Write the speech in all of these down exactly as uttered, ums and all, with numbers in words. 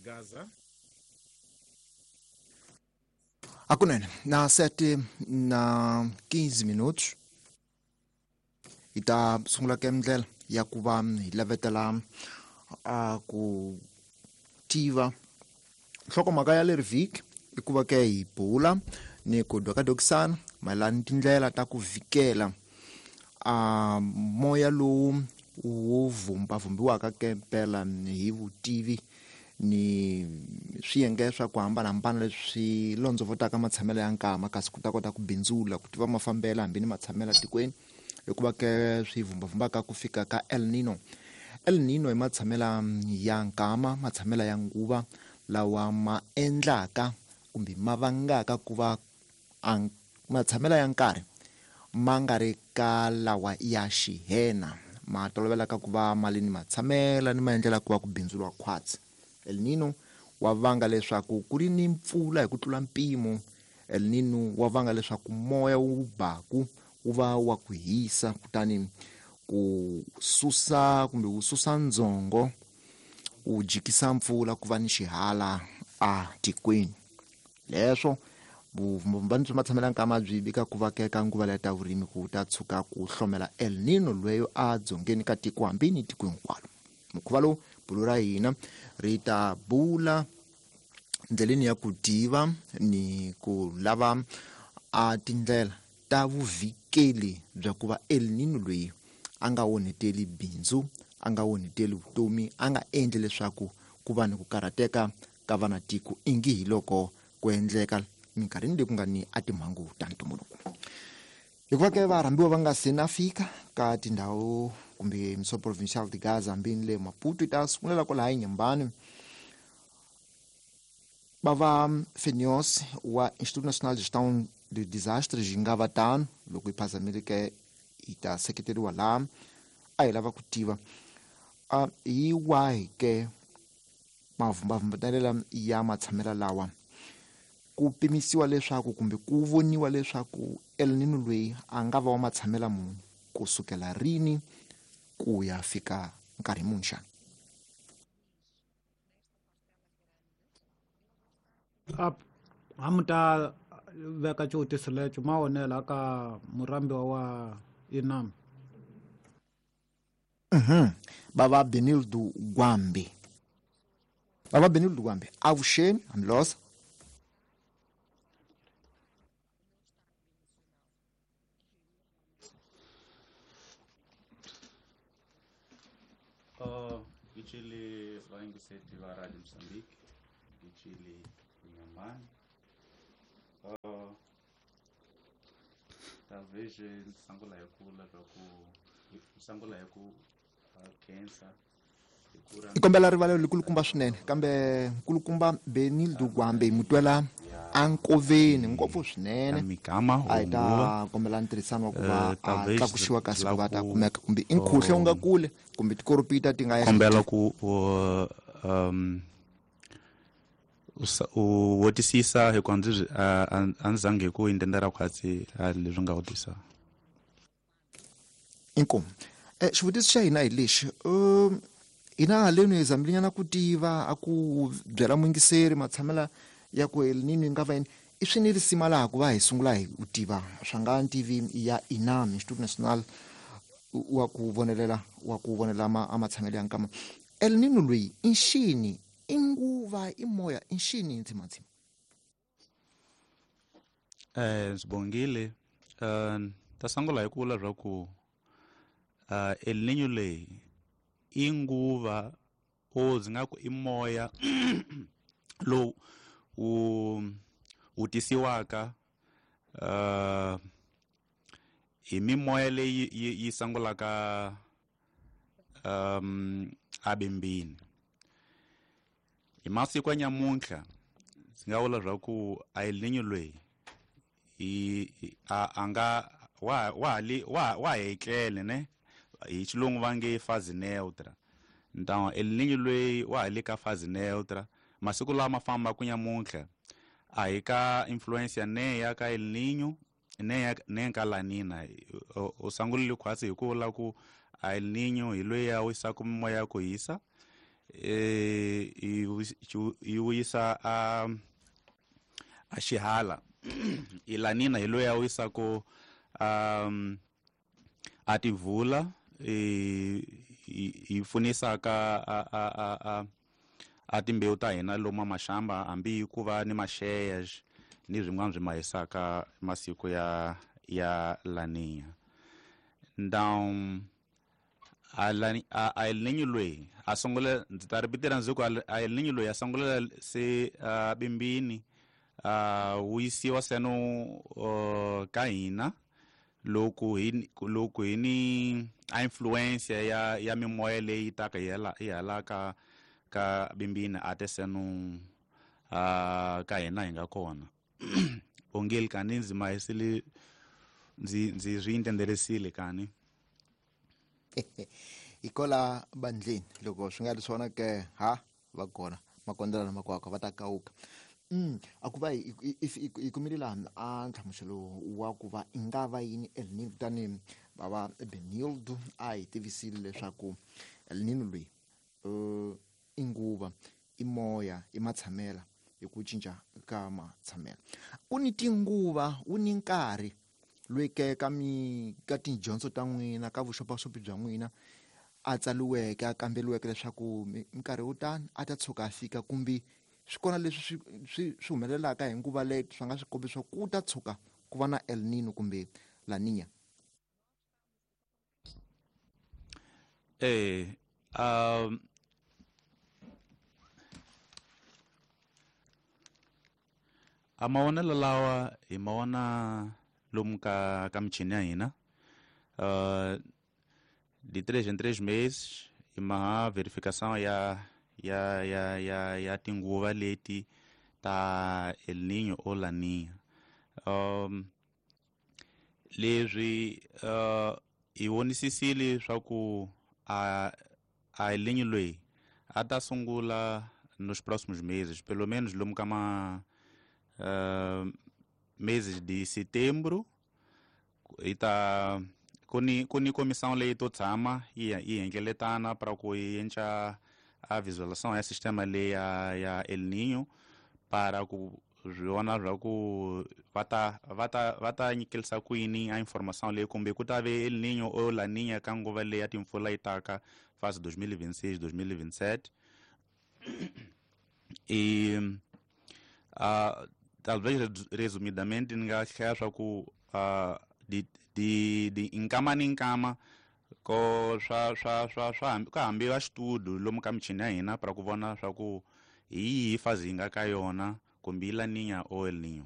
Gaza. Akunene, na sete na quinze minutos hi ta sungula ka ndlela ya ku va hi lavetela a ku tiva nhlokomhaka ya leri vhiki i ku va ke hi bula ni ku dwakadokisana mayelana ni tindlela ta ku vhikela a moya lowu wu vhumbavhumbiwaka ke mpela hi vutivi ni swiyenge swa ku hambanahambana leswi londzovotaka matshamelo ya nkama kasi ku ta kota ku bindzula ku tiva mafambela hambi ni matshamelo tikweni hikuva ke swi vhumbavhumbaka ku fika ka El Nino. El Nino i matshamela ya nkama, matshamela ya nguva lawa ma endlaka kumbe ma vangaka ku va matshamela ya nkarhi ma nga ri ka lawa ya xihena ma tolovelaka ku va mali ni matshamela ni maendlela ku va ku bindzuriwa khwatsi. El Nino wa vanga leswaku ku ri ni mpfula hi ku tlula mpimo. El Nino wa vanga leswaku moya wu baku wu va wa ku hisa kutani ku susa kumbe wu susa ndzongo wu jikisa mpfula ku va ni xihala a tikweni. Leswo vumbani byi matshamela nkama byi vika ku vakeka nguva leyi ta vurimi ku ta tshuka ku hlomela El Nino lweyo a dzongeni ka tiko hambi ni tiko hinkwalo. Mukhuva lowu bulo ra hina ri ta bula ndleleni ya ku tiva ni ku lava a tindlela ta vuvikeli bya ku va El Nino lweyi a nga onheteli bindzu, a nga onheteli vutomi, a nga endli leswaku ku va ni ku karhateka ka vanatiko ingi hi loko ku endleka minkarhini leyi ku nga ni a timhangu ta ntumbuluko. Hikuva ke varhambiwa va nga se na fika ka tindhawu kumbe miso provincial de Gaza hambi ni le Maputo ta sungulela ku laha Nyambani. Bava Fenios wa Instituto Nacional de Gestão de Desastres hi nga va tano loko hi phazamile ke hi ta seketeriwa laha a hi lava ku tiva uh, hi wahi ke mavhumbavhumbatanela ya matshamela lawa ku pimisiwa leswaku kumbe ku voniwa leswaku El Nino lweyi a nga va wa matshamela muni ku sukela rini ku ya fika nkarhi muni xana. Hamuta veka xutisi lecho ma onhela ka murambi wa Inam. Mhm. Baba Benildo Gwambe. Baba Benildo Gwambe. Avuxeni, hambilosa. Uh, Ichili vaingiseti va Radio Mozambique, Ichili Nyambani. Uh, talvez sangula ya kula ku sangula ya ku cancer. Ikombela rivalelo likulukumba swinene kambe nkulukumba Benildo Gwambe mutwela ankoveni ngopfu swinene mikama a hi ta kombela ntirhisano wa ku va a tlakuxiwa kasi ku va ta kumeka kumbe i nkhuhle u nga kule kumbe tikoropita ti nga kombela ku um u wotisisa hi ku ndzi a ndzi zange ku intendera khwatsi leswi nga wotisa. Inkomu eh xivutiso xa hina hi lexi um hina haleni hi zambilinyana ku tiva a ku byela muingiseri matshamela ya ku El Nino yi nga va yini i swi ni risima laha ku va hi sungula hi u tiva swa nga T V ya Inam Institute National wa ku vonelela wa ku vonela ma matshamelo ya nkama. El Nino lweyi i nxini i nguva i moya i nxini ntsimantsima. Eh sibongile uh ta sangula hi ku vula swa ku uh El Nino leyi i nguva o zinga ku i moya lo u u tisiwaka uh hi mimoya leyi yi sangulaka um abimbini. Hi masiku ya nyamuntlha ndzi nga vula swa ku a El Nino lweyi i a nga wa wa li wa wa hetlele ne hi xilungu va nge phase neutra. Ntawa El Nino lweyi wa le ka phase neutra masiku lama famba ku nyamuntlha a hi ka influence ya ne ya ka El Nino ne ya ne ka La Nina o sangulile khwatsi hi ku vula ku a El Nino hi loyi ya wisa ku moya ku hisa eh, yi wi- yi wisa a a xihala i La Nina hi loyi a wisako um, a tivula eh, hi hi pfunisaka a, a, a, a, a timbewu ta hina lomu maxamba hambi ku va ni maxeya ni swin'wana swi mahisaka masiku ya ya La Nina. Now a la a a El Niño loyi a sungula ndzi ta ripitela ndzi ku a El Niño loyi a sungula se uh, bimbini uh, wisiwa seno uh, ka hina loko hi loko hi ni a influence ya ya mimoya leyi taka hi hala hi hala ka ka bimbini a te seno uh, ka hina hi nga kona ongeli kani ndzi mahisile ndzi ndzi swi intenderisile kani ikola bandleni loko swi nga ri swona ke ha va kona makondela na makwakwa va ta kauka mm aku va i kumile laha a nhlamuselo wa ku va i nga va yini El Niño tani baba Benildo a hi tivisile leswaku El Niño loyi uh, i nguva i moya i matshamela hi ku cinca ka matshamela ku ni tinguva u ni nkarhi loyi ke ka mi ka tidyondzo ta n'wina ka vuxopaxopi bya n'wina a tsaliweke a kambeliweke leswaku nkarhi wo tani a ta tshuka a fika kumbe swi kona leswi swi swi swi humelelaka hi nguva leyi swi nga swi kombisa ku ta tshuka ku va na El Niño kumbe La Niña. eh um a mavonelo lawa hi mavona lomu ka ka michini ya hina uh de três em três meses hi maha verificação ya ya ya ya ya tinguva leti ta El Niño o La Niña. um leswi uh hi vonisisile swa ku a a El Niño loyi a ta sungula nos próximos meses, pelo menos lomu ka ma uh, meses de setembro hi ta kuni kuni comissão leyi to tshama yi yi hengeletana para ku yi endla a visualização ya sistema leyi ya ya El Niño para ku vona swa ku va ta va ta va ta nyikilisa ku yini a informação leyi kumbe ku ta ve El Niño o La Niña ka nguva leyi ya timpfula yi taka fase dois mil e vinte e seis dois mil e vinte e sete e uh, talvez resumidamente ni nga hlaya swa ku uh, di di di inkama ni nkama ko swa swa swa swa ka hambiwa xitudio lomu ka michini ya hina para ku vona swa ku hi yihi fazi hi nga ka yona kumbe yi La Niña o El Niño.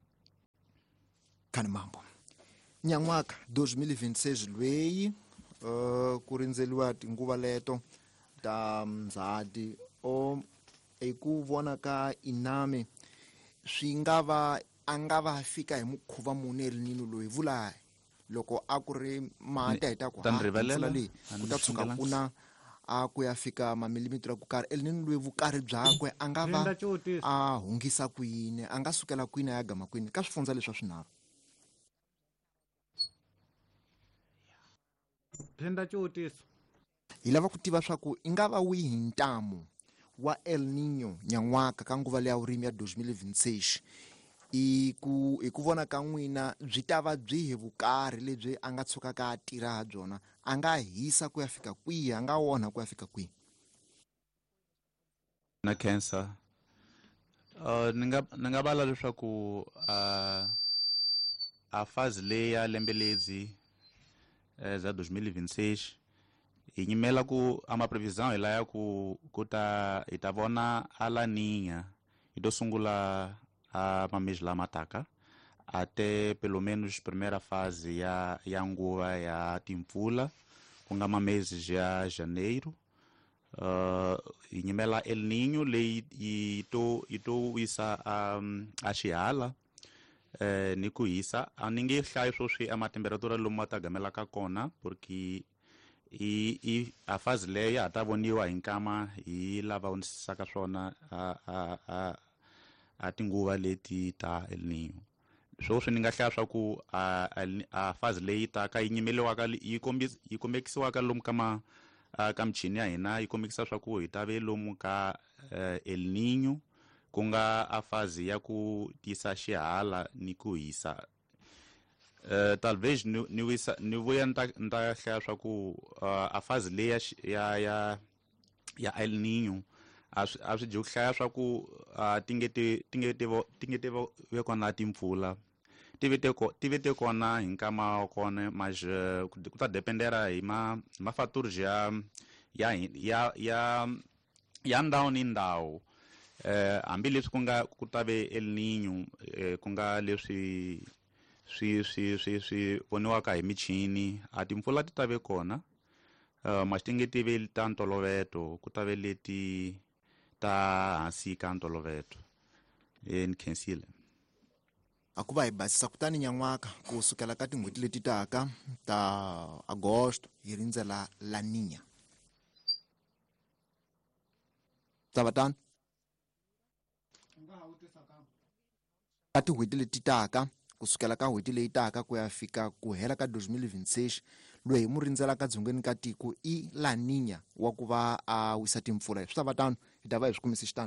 Khani mambo nyan'waka dois mil e vinte e seis lweyi uh, ku rindzeliwa tinguva leto ta Ndzhati o hi ku vona ka Inami swi nga va a nga va fika hi mukhuva muni El Niño loyi vula loko a ku ri mati heta ku ha mpfula leyi ku ta tshuka ku na a ku ya fika mamilimitro ku karhi El Niño loyi vukarhi byakwe a nga va a hungisa ku yini a nga sukela kwini a ya gama kwini ka swifundza leswi swinharhu. Phinda cutisa hi lava ku tiva swa ku i nga va wihi ntamu wa El Niño nyan'waka ka nguva leya vurimi ya dois mil e vinte e seis i ku hi ku vona ka n'wina byi ta va byihi vukarhi lebyi a nga tshukaka a tirha ha byona a nga hisa ku ya fika kwihi a nga wona ku ya fika kwihi na cancer uh, ni nga ni nga vala leswaku uh, a fase leyi ya lembe ledzi eh, za dois mil e vinte e seis hi nyimela ku a maprevisão hi laya ku ku ta hi ta vona a La Niña hi to sungula a mamesi lama taka até pelo menos primeira fase ya ya nguva ya timpfula ku nga mameses ya janeiro uh, hi nyimela El Niño leyi yi to yi to wisa um, a xihala eh, ni ku hisa a ni nge hlayi swoswi a matemperatura lomu ma ta gamelaka kona porque i i a fase leyo ya ta voniwa hi nkama hi lava vonisisaka swona a a a a tinguva leti ta El Niño swoswi ni nga hlaya swa ku a a fase leyi ta ka yi nyimeliwaka yi kombis yi kombekisiwaka lomu ka ma uh, ka michini ya hina yi kombekisa swa ku hi ta ve lomu ka uh, El Niño ku nga a fazi ya ku tisa xihala ni ku hisa. Uh, talvez ni ni wisa ni vuya nta nta hlaya swa ku uh, a fazi leyi ya ya ya ya El Niño a swi a swi dyi ku hlaya swa ku uh, tingeti tingeti tingeti ve kona timpfula tivete ko tivete kona hi nkama wa kona mas uh, ku ta dependera hi ma ma fatores ya ya ya ya ya ndhawu ni ndhawu. Eh, hambileswi ku nga ku ta ve El Niño eh, ku nga leswi swi swi swi swi voniwaka hi michini a timpfula ti ta ve kona uh, mas ti nge ti ve ta ntolovelo ku ta ve leti ta hansi ka ntolovelo. Eh, ni khensile. A ku va hi basisa kutani nyan'waka kusukela ka tin'hweti leti taka ta Agosto hi rindzela La Niña. Tavatani ka tin'hweti leti taka kusukela ka n'hweti leyi taka ku ya fika ku hela ka twenty twenty-six loyi mu rindzelaka dzongeni ka tiko i La Niña wa ku va a wisa timpfula. Swi ta va tano hi ta va hi swi kumisi xitano.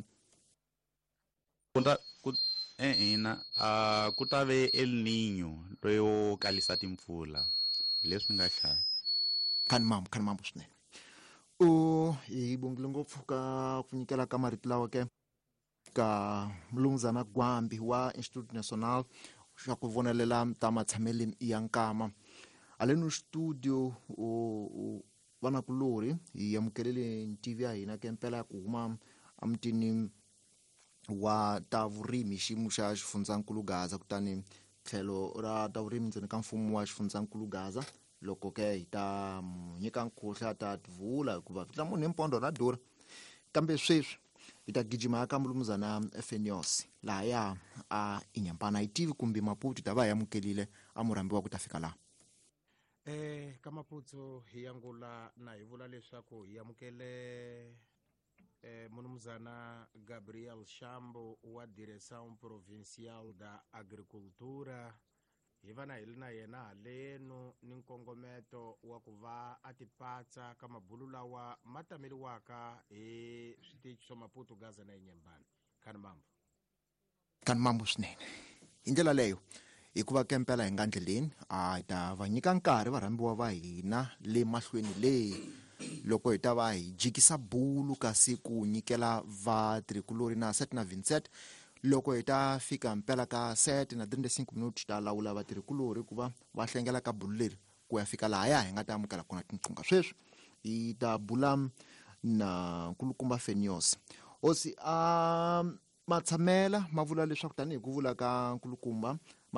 Eh ina a ku ta ve El Niño loyo kalisa timpfula leswi nga hlaya. Khani mambo khani mambo swinene. U hi bongile ngopfu ka ku nyikela ka marito lawa ke ka Mlunguzana Gwambi wa Institute National xa ku vonelela ta matshameli ya nkama. Aleno studio u vanakulori hi amukelele ntivi ya hina ke mpela ku huma amtini wa ta vurimi xiyimo xa xifundzankulu Gaza kutani tlhelo ra ta vurimi ndzeni ka mfumo wa xifundzankulu Gaza loko ke hi ta nyika nkhohla ta tivula hikuva vitla munhu himpondo ra durha. Kambe sweswi hi ta gijima ka Mlunguzana Fenios laha ya a inyambana yi tivi kumbe Maputo ta va hi amukelile a murambi wa ku ta fika laha. Eh ka Maputo hi yangula na hi vula leswaku hi amukele eh Mlunguzana Gabriel Shambo wa Direção Provincial da Agricultura hi vana hi na yena haleno ni nkongometo wa ku va a tipatsa ka mabulu lawa matameliwaka hi switichi swa Maputo Gaza na Inyembane. Khani mambo Khani mambo swinene. Hi ndlela leyo hikuva kempela hi nga ndleleni a hi ta va nyika nkarhi varambiwa va hina le mahlweni le loko hi ta va hi jikisa bulu kasi ku nyikela va tricolori na set na Vincent loko hi ta fika mpela ka set na thirty-five minuti ta lawula va tricolori ku va va hlengela ka bulu leri ku ya fika laha hi nga ta amukela kona tinqunga. Sweswi hi ta bula na nkulukumba Fenios osi a matsamela ma vula leswaku tani hi ku vula ka nkulukumba